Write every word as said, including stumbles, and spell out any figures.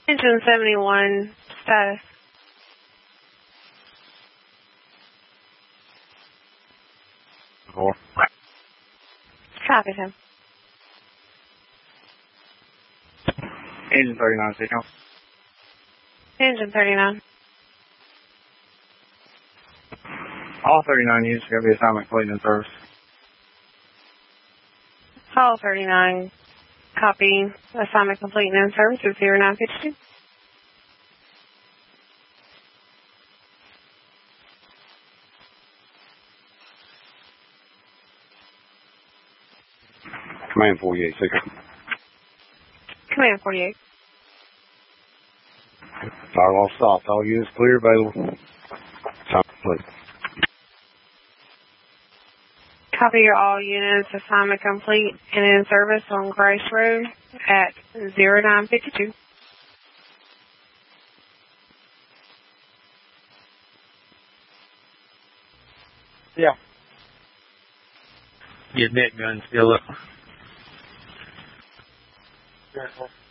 Engine seventy-one, status. Four. Copy him. Engine thirty-nine, signal. Engine thirty-nine. All thirty-nine units are going to be assignment complete and service. All thirty-nine. Copy. Assignment complete and in service is zero nine fifty-two. Command forty-eight, signal. Command forty-eight. Firewall stopped. All units clear, available. Assignment complete. Copy your all units. Assignment complete and in service on Grace Road at zero nine fifty-two. Yeah. Your net gun still up. Careful.